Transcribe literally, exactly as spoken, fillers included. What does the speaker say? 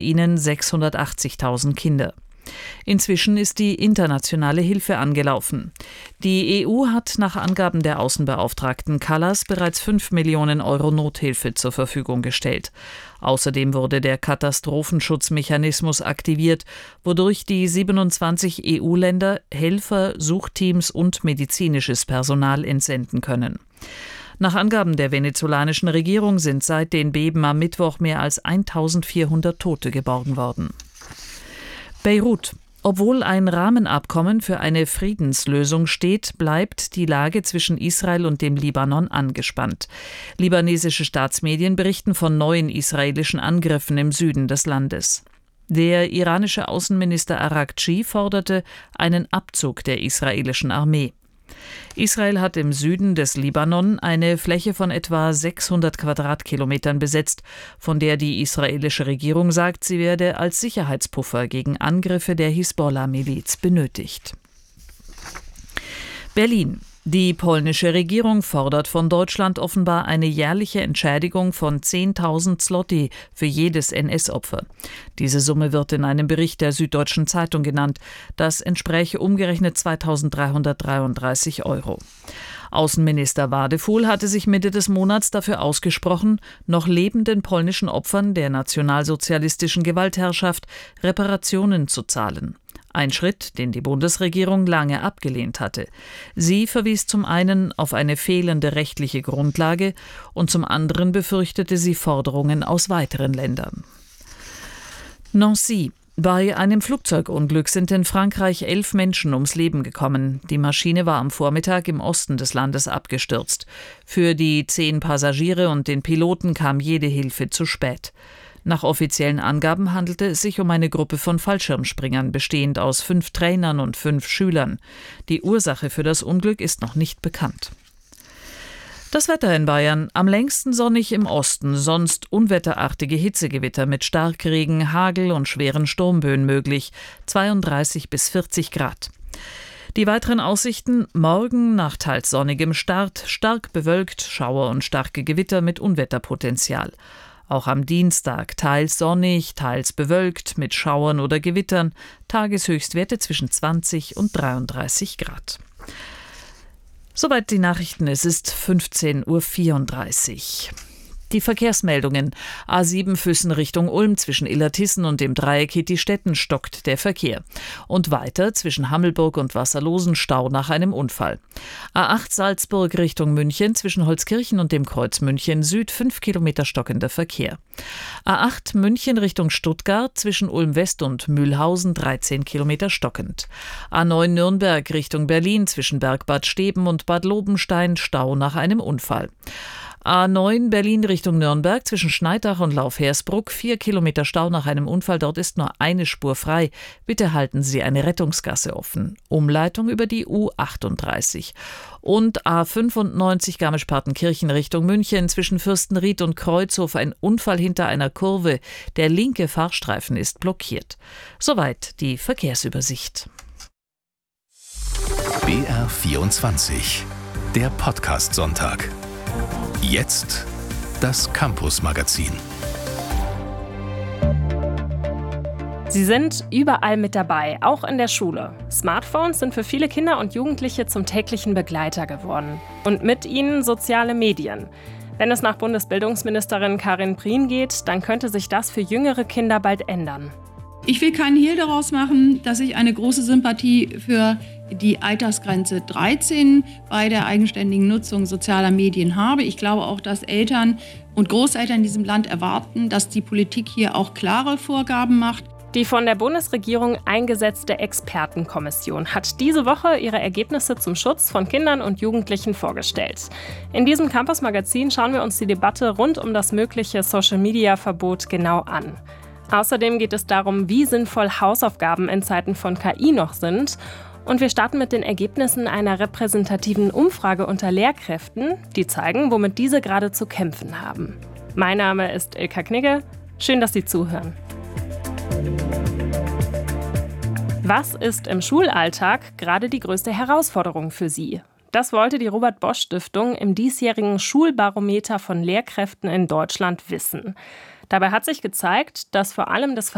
ihnen sechshundertachtzigtausend Kinder. Inzwischen ist die internationale Hilfe angelaufen. Die E U hat nach Angaben der Außenbeauftragten Kallas bereits fünf Millionen Euro Nothilfe zur Verfügung gestellt. Außerdem wurde der Katastrophenschutzmechanismus aktiviert, wodurch die siebenundzwanzig E U-Länder Helfer, Suchteams und medizinisches Personal entsenden können. Nach Angaben der venezolanischen Regierung sind seit den Beben am Mittwoch mehr als eintausendvierhundert Tote geborgen worden. Beirut. Obwohl ein Rahmenabkommen für eine Friedenslösung steht, bleibt die Lage zwischen Israel und dem Libanon angespannt. Libanesische Staatsmedien berichten von neuen israelischen Angriffen im Süden des Landes. Der iranische Außenminister Araghchi forderte einen Abzug der israelischen Armee. Israel hat im Süden des Libanon eine Fläche von etwa sechshundert Quadratkilometern besetzt, von der die israelische Regierung sagt, sie werde als Sicherheitspuffer gegen Angriffe der Hisbollah-Miliz benötigt. Berlin. Die polnische Regierung fordert von Deutschland offenbar eine jährliche Entschädigung von zehntausend Zloty für jedes N S-Opfer. Diese Summe wird in einem Bericht der Süddeutschen Zeitung genannt. Das entspräche umgerechnet zweitausenddreihundertdreiunddreißig Euro. Außenminister Wadefuhl hatte sich Mitte des Monats dafür ausgesprochen, noch lebenden polnischen Opfern der nationalsozialistischen Gewaltherrschaft Reparationen zu zahlen. Ein Schritt, den die Bundesregierung lange abgelehnt hatte. Sie verwies zum einen auf eine fehlende rechtliche Grundlage und zum anderen befürchtete sie Forderungen aus weiteren Ländern. Nancy. Bei einem Flugzeugunglück sind in Frankreich elf Menschen ums Leben gekommen. Die Maschine war am Vormittag im Osten des Landes abgestürzt. Für die zehn Passagiere und den Piloten kam jede Hilfe zu spät. Nach offiziellen Angaben handelte es sich um eine Gruppe von Fallschirmspringern, bestehend aus fünf Trainern und fünf Schülern. Die Ursache für das Unglück ist noch nicht bekannt. Das Wetter in Bayern: am längsten sonnig im Osten, sonst unwetterartige Hitzegewitter mit Starkregen, Hagel und schweren Sturmböen möglich, zweiunddreißig bis vierzig Grad. Die weiteren Aussichten: morgen nach teils sonnigem Start, stark bewölkt, Schauer und starke Gewitter mit Unwetterpotenzial. Auch am Dienstag teils sonnig, teils bewölkt mit Schauern oder Gewittern, Tageshöchstwerte zwischen zwanzig und dreiunddreißig Grad. Soweit die Nachrichten, es ist fünfzehn Uhr vierunddreißig. Die Verkehrsmeldungen: A sieben Füssen Richtung Ulm zwischen Illertissen und dem Dreieck Hitti-Stetten stockt der Verkehr. Und weiter zwischen Hammelburg und Wasserlosen Stau nach einem Unfall. A acht Salzburg Richtung München zwischen Holzkirchen und dem Kreuz München Süd fünf Kilometer stockender Verkehr. A acht München Richtung Stuttgart zwischen Ulm West und Mühlhausen dreizehn Kilometer stockend. A neun Nürnberg Richtung Berlin zwischen Bergbad Steben und Bad Lobenstein Stau nach einem Unfall. A neun Berlin Richtung Nürnberg zwischen Schneidach und Laufhersbruck vier Kilometer Stau nach einem Unfall, dort ist nur eine Spur frei. Bitte halten Sie eine Rettungsgasse offen. Umleitung über die U achtunddreißig. Und A fünfundneunzig Garmisch-Partenkirchen Richtung München zwischen Fürstenried und Kreuzhof ein Unfall hinter einer Kurve. Der linke Fahrstreifen ist blockiert. Soweit die Verkehrsübersicht. B R vierundzwanzig, der Podcast-Sonntag. Jetzt das Campus-Magazin. Sie sind überall mit dabei, auch in der Schule. Smartphones sind für viele Kinder und Jugendliche zum täglichen Begleiter geworden. Und mit ihnen soziale Medien. Wenn es nach Bundesbildungsministerin Karin Prien geht, dann könnte sich das für jüngere Kinder bald ändern. Ich will keinen Hehl daraus machen, dass ich eine große Sympathie für die Altersgrenze dreizehn bei der eigenständigen Nutzung sozialer Medien habe. Ich glaube auch, dass Eltern und Großeltern in diesem Land erwarten, dass die Politik hier auch klare Vorgaben macht. Die von der Bundesregierung eingesetzte Expertenkommission hat diese Woche ihre Ergebnisse zum Schutz von Kindern und Jugendlichen vorgestellt. In diesem Campus-Magazin schauen wir uns die Debatte rund um das mögliche Social-Media-Verbot genau an. Außerdem geht es darum, wie sinnvoll Hausaufgaben in Zeiten von K I noch sind. Und wir starten mit den Ergebnissen einer repräsentativen Umfrage unter Lehrkräften, die zeigen, womit diese gerade zu kämpfen haben. Mein Name ist Ilka Knigge. Schön, dass Sie zuhören. Was ist im Schulalltag gerade die größte Herausforderung für Sie? Das wollte die Robert-Bosch-Stiftung im diesjährigen Schulbarometer von Lehrkräften in Deutschland wissen. Dabei hat sich gezeigt, dass vor allem das